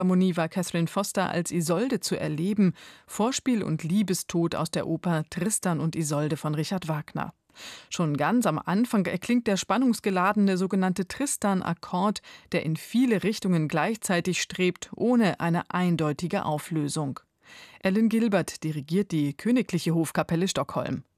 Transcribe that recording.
Harmonie war Catherine Foster als Isolde zu erleben, Vorspiel und Liebestod aus der Oper Tristan und Isolde von Richard Wagner. Schon ganz am Anfang erklingt der spannungsgeladene sogenannte Tristan-Akkord, der in viele Richtungen gleichzeitig strebt, ohne eine eindeutige Auflösung. Ellen Gilbert dirigiert die Königliche Hofkapelle Stockholm.